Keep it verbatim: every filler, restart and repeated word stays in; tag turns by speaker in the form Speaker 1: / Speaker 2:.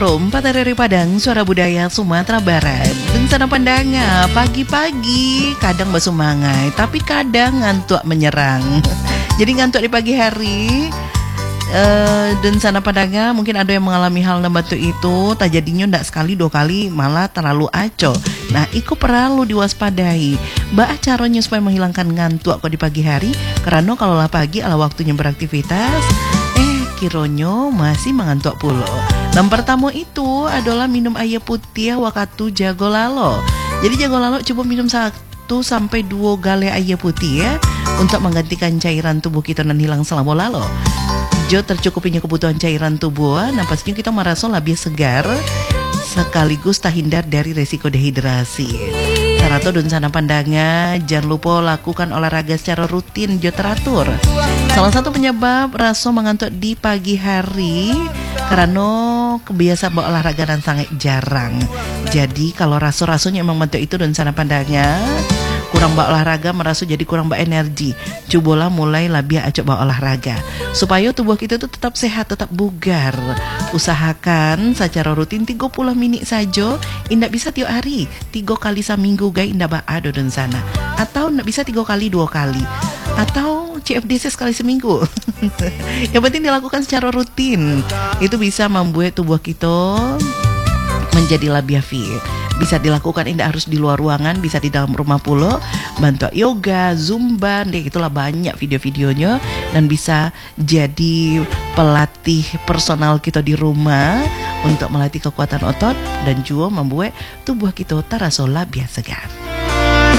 Speaker 1: Pro empat dari Padang, suara budaya Sumatera Barat. Dan sana pandanga, pagi-pagi kadang bersemangat, tapi kadang ngantuk menyerang. Jadi ngantuk di pagi hari. Uh, dan sana padanga mungkin ada yang mengalami hal nembatu itu, tak jadinya ndak sekali dua kali malah terlalu aco. Nah, itu perlu diwaspadai. Ba caranya supaya menghilangkan ngantuk kok di pagi hari, karena kalau lah pagi ala waktunya beraktivitas, eh kironyo masih mengantuk pulo. Yang pertama itu adalah minum air putih waktu jago lalo. Jadi jago lalo coba minum satu sampai dua gale air putih ya, untuk menggantikan cairan tubuh kita dan hilang selama lalo. Jo tercukupinya kebutuhan cairan tubuh, nah pastinya kita merasa lebih segar sekaligus tak hindar dari resiko dehidrasi. Tarato dan sana pandanga, jangan lupa lakukan olahraga secara rutin jo teratur. Salah satu penyebab rasa mengantuk di pagi hari karena kebiasaan berolahraga dan sangat jarang. Jadi kalau rasa-rasanya emang mentuk itu dan sana pandanga kurang bak olahraga, merasa jadi kurang bak energi. Cobalah mulai lebih acok bak olahraga supaya tubuh kita tuh tetap sehat, tetap bugar. Usahakan secara rutin tiga puluh menit saja. Indak bisa tiap hari, tiga kali seminggu gay indak bak ado dan sana. Atau indak bisa tiga kali dua kali. Atau C F D C sekali seminggu. Yang penting dilakukan secara rutin. Itu bisa membuat tubuh kita menjadi lebih fit. Bisa dilakukan, tidak harus di luar ruangan, bisa di dalam rumah pulo, bantu yoga, zumba, deh itulah banyak video-videonya, dan bisa jadi pelatih personal kita di rumah untuk melatih kekuatan otot dan juga membuat tubuh kita terasa lebih segar.